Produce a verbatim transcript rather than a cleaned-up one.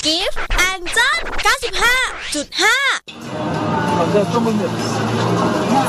Gift and John เก้าสิบห้าจุดห้า